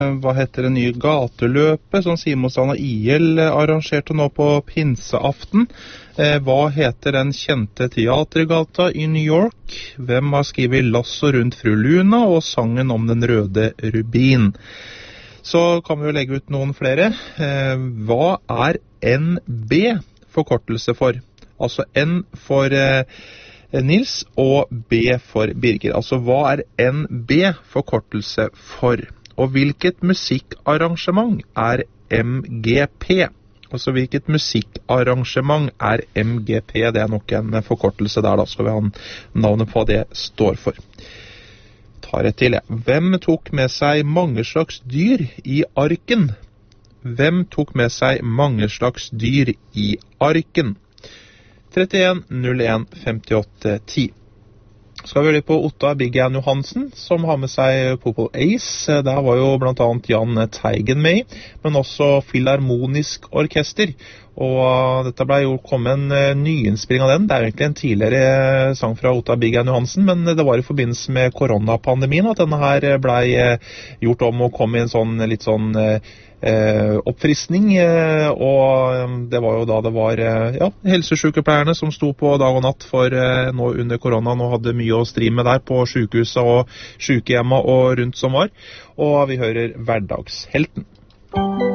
Hva heter det nye gateløpet som Simonsand og IL arrangerte nå på pinseaften? Hva heter den kjente teatergata i New York? Hvem har skrivet Lasso rundt fru Luna og sangen om den røde rubin? Så kan vi jo legge ut noen flere. Hva er NB forkortelse for? Altså N for Nils og B for Birger. Altså hva er NB forkortelse for? Og hvilket musikkarrangement er MGP? Altså hvilket musikkarrangement er MGP? Det er nok en forkortelse der, da skal vi ha navnet på det står for. Tar et til, ja. Hvem tok med seg mange slags dyr i arken? Hvem tok med seg mange slags dyr i arken? 31 01 58 10. Skal vi litt på Otta Big Jan Johansen, som har med seg Popol Ace. Der var jo blant annet Jan Teigen med, men også Filharmonisk Orkester. Og dette ble jo kommet en nyinnspilling av den. Det er egentlig en tidligere sang fra Otta Big Jan Johansen, men det var i forbindelse med koronapandemien at denne her ble gjort om og kom i en sånn litt sånn oppfriskning, og det var jo da det var helsesykepleierne som sto på dag og natt for nå under koronaen og hadde mye å stri med der på sykehuset og sykehjemmet og rundt som var, og vi hører Hverdagshelten.